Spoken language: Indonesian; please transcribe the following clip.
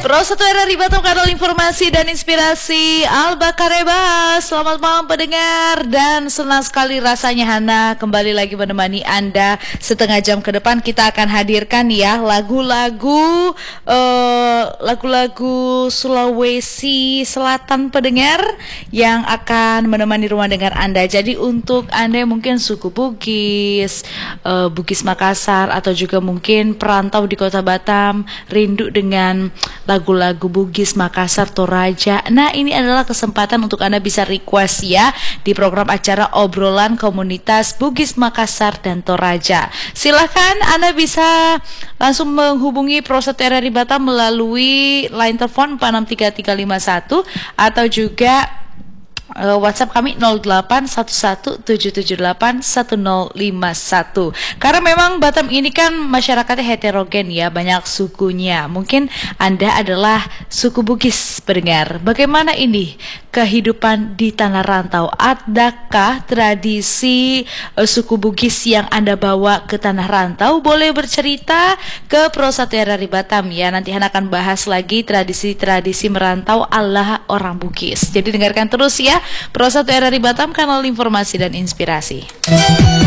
Pro 1 RRI Batam, kanal informasi dan inspirasi Al-Bakareba. Selamat malam pendengar, dan senang sekali rasanya Hana kembali lagi menemani Anda. Setengah jam ke depan kita akan hadirkan ya lagu-lagu Sulawesi Selatan pendengar, yang akan menemani rumah dengar Anda. Jadi untuk Anda yang mungkin suku Bugis, Bugis Makassar, atau juga mungkin perantau di Kota Batam, rindu dengan lagu-lagu Bugis Makassar, Toraja. Nah, ini adalah kesempatan untuk Anda bisa request ya di program acara obrolan komunitas Bugis Makassar dan Toraja. Silahkan Anda bisa langsung menghubungi Pro 1 RRI Batam melalui line telepon 463351 atau juga WhatsApp kami 081177811051. Karena memang Batam ini kan masyarakatnya heterogen ya, banyak sukunya. Mungkin Anda adalah suku Bugis pendengar. Bagaimana ini kehidupan di tanah rantau? Adakah tradisi suku Bugis yang Anda bawa ke tanah rantau? Boleh bercerita ke Pro 1 RRI Batam ya. Nanti Hana akan bahas lagi tradisi-tradisi merantau ala orang Bugis. Jadi dengarkan terus ya Pro 1 RRI Batam, kanal informasi dan inspirasi.